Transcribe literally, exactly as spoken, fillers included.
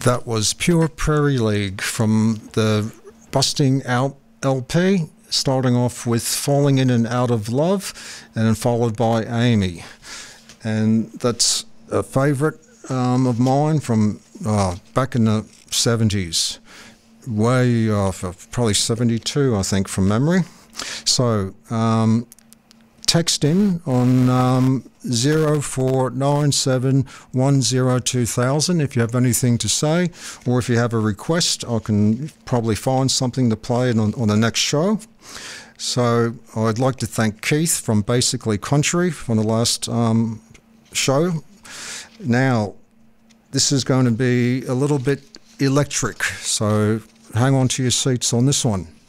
That was Pure Prairie League from the Busting Out L P, starting off with Falling In and Out of Love, and then followed by Amy. And that's a favourite um, of mine from uh, back in the seventies, way off, uh, probably seventy-two, I think, from memory. So um, text in on um, zero four nine seven one zero two thousand if you have anything to say, or if you have a request. I can probably find something to play on, on the next show. So I'd like to thank Keith from Basically Country from the last um, show. Now, this is going to be a little bit electric, so hang on to your seats on this one.